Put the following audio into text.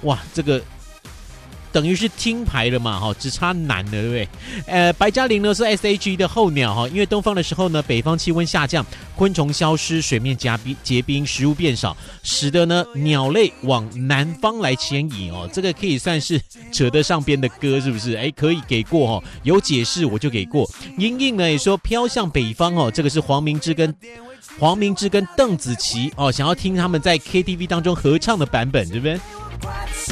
哇，这个等于是听牌了嘛，只差南了，对不对？白嘉玲呢是 SHE 的候鸟，因为东方的时候呢，北方气温下降，昆虫消失，水面结冰，食物变少，使得呢鸟类往南方来迁移这个可以算是扯得上边的歌，是不是？可以给过有解释我就给过。莹莹呢也说飘向北方这个是黄明志跟邓紫棋想要听他们在 KTV 当中合唱的版本，对不对？